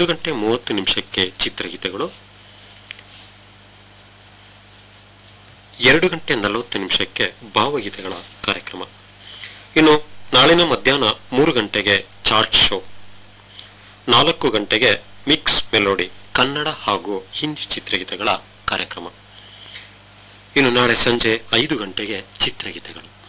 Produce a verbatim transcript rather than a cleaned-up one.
ಎರಡು ಗಂಟೆ ಮೂವತ್ತು ನಿಮಿಷಕ್ಕೆ ಚಿತ್ರಗೀತೆಗಳು, ಎರಡು ಗಂಟೆ ನಲವತ್ತು ನಿಮಿಷಕ್ಕೆ ಭಾವಗೀತೆಗಳ ಕಾರ್ಯಕ್ರಮ. ಇನ್ನು ನಾಳಿನ ಮಧ್ಯಾಹ್ನ ಮೂರು ಗಂಟೆಗೆ ಚಾರ್ಟ್ ಶೋ, ನಾಲ್ಕು ಗಂಟೆಗೆ ಮಿಕ್ಸ್ ಮೆಲೋಡಿ ಕನ್ನಡ ಹಾಗೂ ಹಿಂದಿ ಚಿತ್ರಗೀತೆಗಳ ಕಾರ್ಯಕ್ರಮ. ಇನ್ನು ನಾಳೆ ಸಂಜೆ ಐದು ಗಂಟೆಗೆ ಚಿತ್ರಗೀತೆಗಳು.